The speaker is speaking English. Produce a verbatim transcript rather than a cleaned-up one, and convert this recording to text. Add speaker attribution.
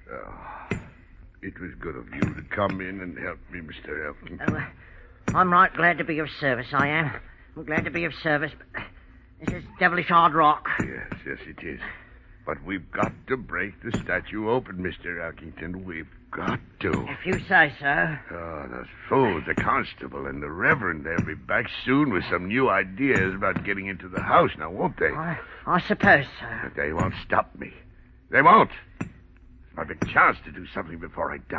Speaker 1: Oh, it was good of you to come in and help me, Mister Elton.
Speaker 2: Oh, uh, I'm right glad to be of service, I am. I'm glad to be of service, but this is devilish hard rock.
Speaker 1: Yes, yes, it is. But we've got to break the statue open, Mister Elkington. We've got to.
Speaker 2: If you say so.
Speaker 1: Oh, those fools, the constable and the reverend, they'll be back soon with some new ideas about getting into the house now, won't they?
Speaker 2: I, I suppose so.
Speaker 1: But they won't stop me. They won't. It's my big chance to do something before I die.